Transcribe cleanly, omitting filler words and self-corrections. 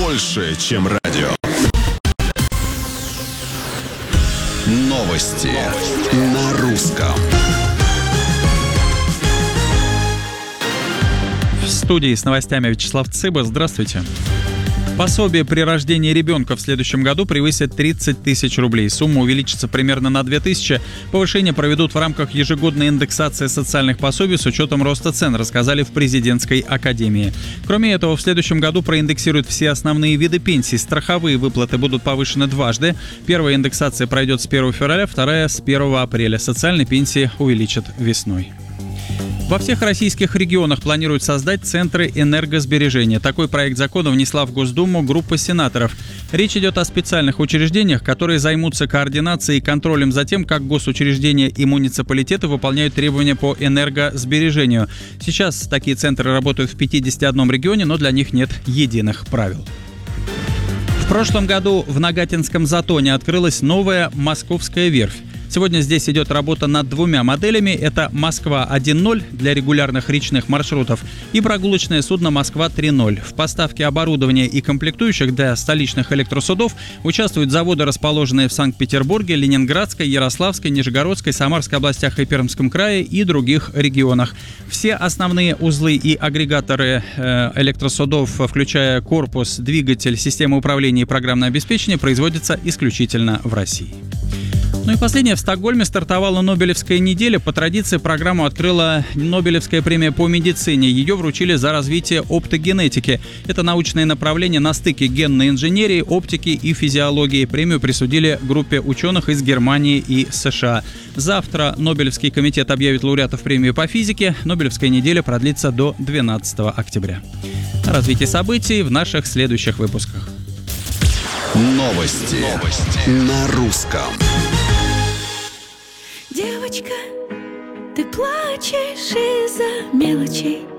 больше, чем радио. Новости на русском. В студии с новостями Вячеслав Цыба. Здравствуйте. Пособие при рождении ребенка в следующем году превысит 30 тысяч рублей. Сумма увеличится примерно на 2 тысячи. Повышение проведут в рамках ежегодной индексации социальных пособий с учетом роста цен, рассказали в президентской академии. Кроме этого, в следующем году проиндексируют все основные виды пенсий. Страховые выплаты будут повышены дважды. Первая индексация пройдет с 1 февраля, вторая с 1 апреля. Социальные пенсии увеличат весной. Во всех российских регионах планируют создать центры энергосбережения. Такой проект закона внесла в Госдуму группа сенаторов. Речь идет о специальных учреждениях, которые займутся координацией и контролем за тем, как госучреждения и муниципалитеты выполняют требования по энергосбережению. Сейчас такие центры работают в 51 регионе, но для них нет единых правил. В прошлом году в Нагатинском затоне открылась новая московская верфь. Сегодня здесь идет работа над двумя моделями. Это «Москва-1.0» для регулярных речных маршрутов и прогулочное судно «Москва-3.0». В поставке оборудования и комплектующих для столичных электросудов участвуют заводы, расположенные в Санкт-Петербурге, Ленинградской, Ярославской, Нижегородской, Самарской областях и Пермском крае и других регионах. Все основные узлы и агрегаторы электросудов, включая корпус, двигатель, систему управления и программное обеспечение, производятся исключительно в России. Ну и последнее. В Стокгольме стартовала Нобелевская неделя. По традиции программу открыла Нобелевская премия по медицине. Ее вручили за развитие оптогенетики. Это научное направление на стыке генной инженерии, оптики и физиологии. Премию присудили группе ученых из Германии и США. Завтра Нобелевский комитет объявит лауреатов премии по физике. Нобелевская неделя продлится до 12 октября. Развитие событий в наших следующих выпусках. Новости на русском. Девочка, ты плачешь из-за мелочей.